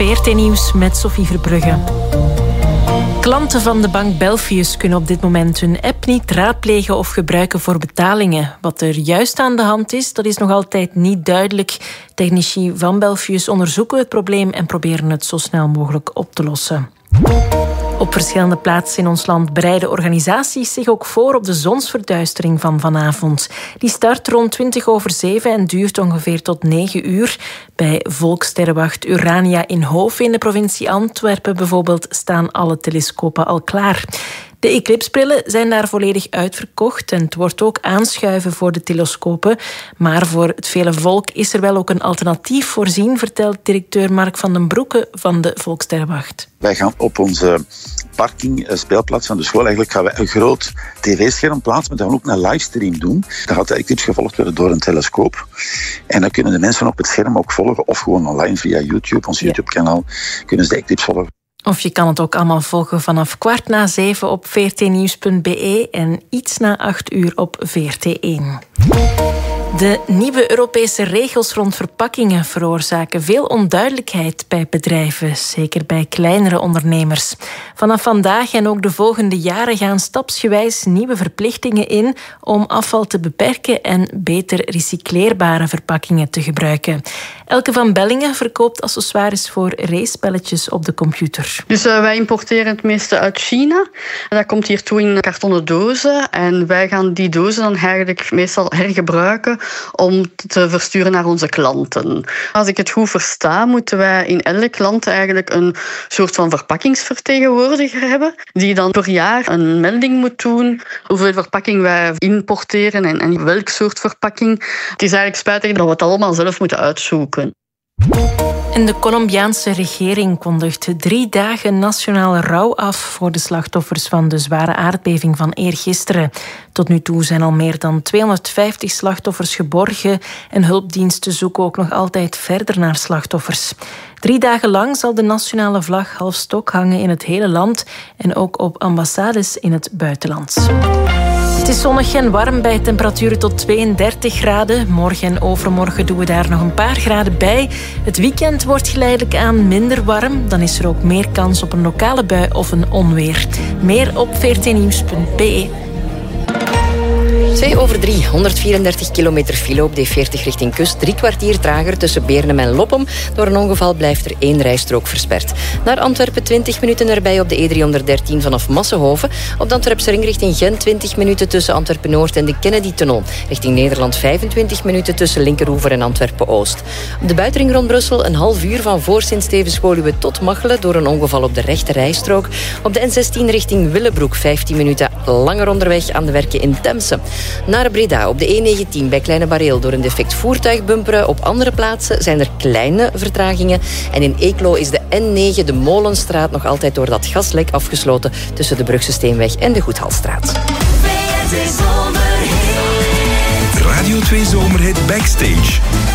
VRT Nieuws met Sophie Verbrugge. Klanten van de bank Belfius kunnen op dit moment hun app niet raadplegen of gebruiken voor betalingen. Wat er juist aan de hand is, dat is nog altijd niet duidelijk. Technici van Belfius onderzoeken het probleem en proberen het zo snel mogelijk op te lossen. Op verschillende plaatsen in ons land bereiden organisaties zich ook voor op de zonsverduistering van vanavond. Die start rond 7:20 en duurt ongeveer tot 9 uur. Bij Volkssterrenwacht Urania in Hoven in de provincie Antwerpen bijvoorbeeld staan alle telescopen al klaar. De eclipsbrillen zijn daar volledig uitverkocht en het wordt ook aanschuiven voor de telescopen. Maar voor het vele volk is er wel ook een alternatief voorzien, vertelt directeur Mark van den Broeke van de Volkssterrenwacht. Wij gaan op onze parking, speelplaats van de school, eigenlijk gaan wij een groot tv-scherm plaatsen, maar dan ook een livestream doen. Dan gaat de eclipse gevolgd worden door een telescoop. En dan kunnen de mensen op het scherm ook volgen, of gewoon online via YouTube, ons YouTube-kanaal, kunnen ze de eclipse volgen. Of je kan het ook allemaal volgen vanaf 6:15 op vrtnieuws.be en iets na 8 uur op VRT1. De nieuwe Europese regels rond verpakkingen veroorzaken veel onduidelijkheid bij bedrijven, zeker bij kleinere ondernemers. Vanaf vandaag en ook de volgende jaren gaan stapsgewijs nieuwe verplichtingen in om afval te beperken en beter recycleerbare verpakkingen te gebruiken. Elke van Bellingen verkoopt accessoires voor racepelletjes op de computer. Dus wij importeren het meeste uit China. Dat komt hier toe in kartonnen dozen. En wij gaan die dozen dan eigenlijk meestal hergebruiken om te versturen naar onze klanten. Als ik het goed versta, moeten wij in elk land eigenlijk een soort van verpakkingsvertegenwoordiger hebben, die dan per jaar een melding moet doen hoeveel verpakking wij importeren en welk soort verpakking. Het is eigenlijk spijtig dat we het allemaal zelf moeten uitzoeken. En de Colombiaanse regering kondigt 3 dagen nationale rouw af voor de slachtoffers van de zware aardbeving van eergisteren. Tot nu toe zijn al meer dan 250 slachtoffers geborgen en hulpdiensten zoeken ook nog altijd verder naar slachtoffers. 3 dagen lang zal de nationale vlag half stok hangen in het hele land en ook op ambassades in het buitenland. Het is zonnig en warm bij temperaturen tot 32 graden. Morgen en overmorgen doen we daar nog een paar graden bij. Het weekend wordt geleidelijk aan minder warm. Dan is er ook meer kans op een lokale bui of een onweer. Meer op vrtnieuws.be. 2:03, 134 kilometer file op D40 richting kust. 3 kwartier trager tussen Beernem en Loppem. Door een ongeval blijft er 1 rijstrook versperd. Naar Antwerpen 20 minuten erbij op de E313 vanaf Massenhoven. Op de Antwerpse ring richting Gent 20 minuten tussen Antwerpen-Noord en de Kennedy-tunnel. Richting Nederland 25 minuten tussen Linkeroever en Antwerpen-Oost. Op de buitenring rond Brussel een half uur van voor Sint-Stevens-Woluwe tot Machelen door een ongeval op de rechte rijstrook. Op de N16 richting Willebroek 15 minuten langer onderweg aan de werken in Temse. Naar Breda op de E19 bij Kleine Bareel door een defect voertuig bumperen. Op andere plaatsen zijn er kleine vertragingen. En in Eeklo is de N9, de Molenstraat, nog altijd door dat gaslek afgesloten tussen de Brugse Steenweg en de Goedhalstraat. Radio 2 Zomerhit Backstage.